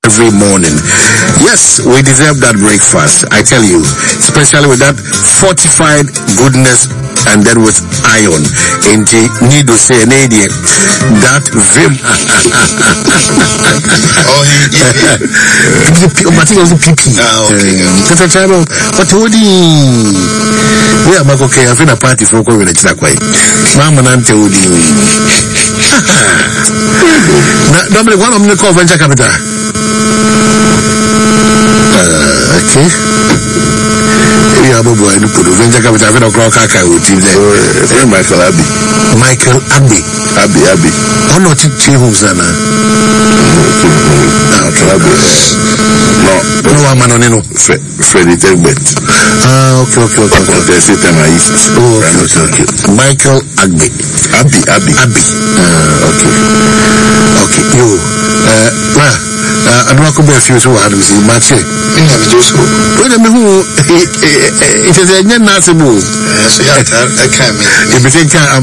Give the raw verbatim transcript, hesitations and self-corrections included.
every morning. Yes, we deserve that breakfast, I tell you, especially with that fortified goodness and then with iron. And you need to say, Nadia, that vim. Oh, he materials P P. Ah, okay. That's a channel. But what do you? We are okay. I've been a party for going to Chakway. Mama Nante would you? Normally, one of them call venture capital. Okay. Yeah, boy, you put venture capital. I've been a clock. I would see there. Michael Abbey. Michael Abbey. Abbey, Abbey. Oh, no, Chihusana. No, no, I'm an onino. Freddie Tegbet. Ah, okay, okay, okay. Okay, okay. Oh, okay, okay. Michael Abbey. Abbey, Abbey. Abbey. Ah, okay. Okay, you. Uh, well, uh, I'm not going to be a few so hard to see much. Wait a minute, it is a nasty move. Yes, I can't. If you think I'm